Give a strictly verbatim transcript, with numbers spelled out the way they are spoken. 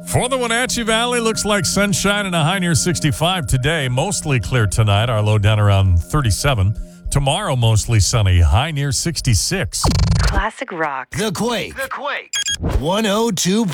For the Wenatchee Valley, looks like sunshine and a high near sixty-five today. Mostly clear tonight, our low down around thirty-seven. Tomorrow, mostly sunny, high near sixty-six. Classic rock. The Quake. The Quake. one oh two.